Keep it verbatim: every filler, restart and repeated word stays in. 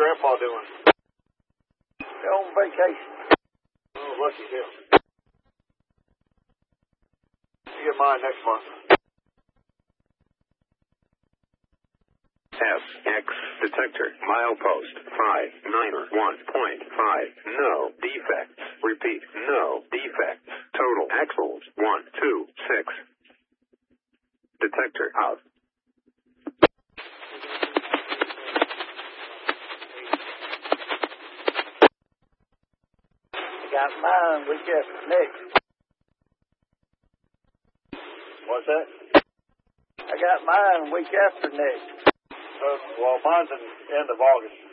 Grandpa doing? On vacation. Oh, lucky him. You get mine next month. F X detector milepost five niner one point five. No defects. Repeat, no defects. Total axles one two six. Detector out. Got mine week after next. What's that? I got mine week after next. Uh, well, mine's in the end of August.